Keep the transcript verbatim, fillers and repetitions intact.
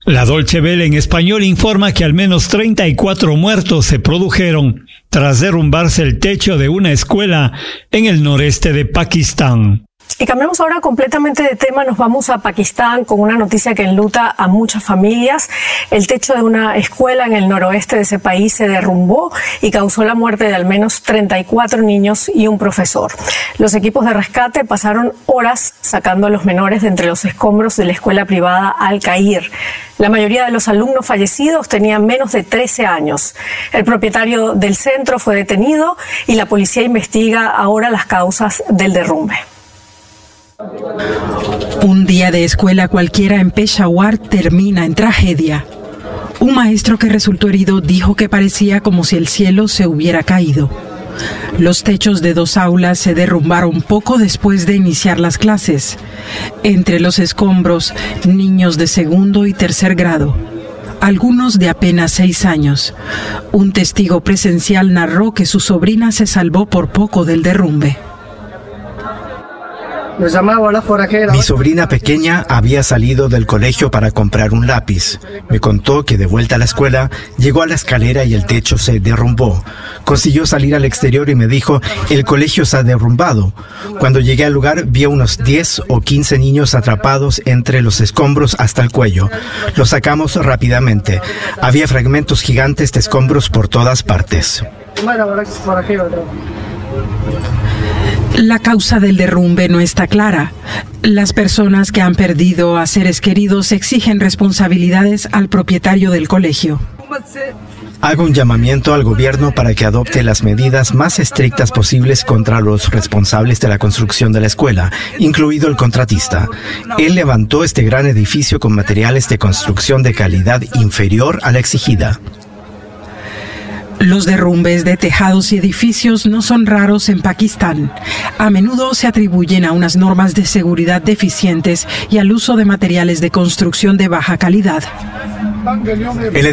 La Deutsche Welle en español informa que al menos treinta y cuatro muertos se produjeron tras derrumbarse el techo de una escuela en el noreste de Pakistán. Y cambiamos ahora completamente de tema, nos vamos a Pakistán con una noticia que enluta a muchas familias. El techo de una escuela en el noroeste de ese país se derrumbó y causó la muerte de al menos treinta y cuatro niños y un profesor. Los equipos de rescate pasaron horas sacando a los menores de entre los escombros de la escuela privada Al-Khair. La mayoría de los alumnos fallecidos tenían menos de trece años. El propietario del centro fue detenido y la policía investiga ahora las causas del derrumbe. Un día de escuela cualquiera en Peshawar termina en tragedia. Un maestro que resultó herido dijo que parecía como si el cielo se hubiera caído. Los techos de dos aulas se derrumbaron poco después de iniciar las clases. Entre los escombros, niños de segundo y tercer grado, algunos de apenas seis años. Un testigo presencial narró que su sobrina se salvó por poco del derrumbe. Mi sobrina pequeña había salido del colegio para comprar un lápiz. Me contó que de vuelta a la escuela llegó a la escalera y el techo se derrumbó. Consiguió salir al exterior y me dijo, el colegio se ha derrumbado. Cuando llegué al lugar vi a unos diez o quince niños atrapados entre los escombros hasta el cuello. Los sacamos rápidamente. Había fragmentos gigantes de escombros por todas partes. La causa del derrumbe no está clara. Las personas que han perdido a seres queridos exigen responsabilidades al propietario del colegio. Hago un llamamiento al gobierno para que adopte las medidas más estrictas posibles contra los responsables de la construcción de la escuela, incluido el contratista. Él levantó este gran edificio con materiales de construcción de calidad inferior a la exigida. Los derrumbes de tejados y edificios no son raros en Pakistán. A menudo se atribuyen a unas normas de seguridad deficientes y al uso de materiales de construcción de baja calidad. El